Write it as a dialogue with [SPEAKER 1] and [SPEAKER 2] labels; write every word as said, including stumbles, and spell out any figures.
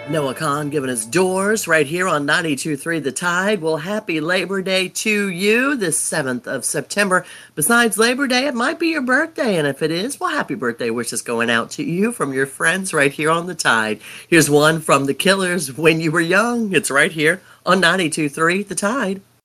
[SPEAKER 1] Noah Khan giving us doors right here on ninety-two point three The Tide. Well, happy Labor Day to you this seventh of September. Besides Labor Day, it might be your birthday. And if it is, well, happy birthday wishes going out to you from your friends right here on The Tide. Here's one from The Killers, When You Were Young. It's right here on ninety-two point three The Tide.